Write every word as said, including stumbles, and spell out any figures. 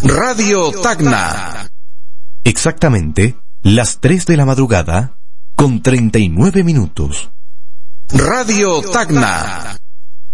Radio Tacna. Exactamente las tres de la madrugada con treinta y nueve minutos. Radio Tacna.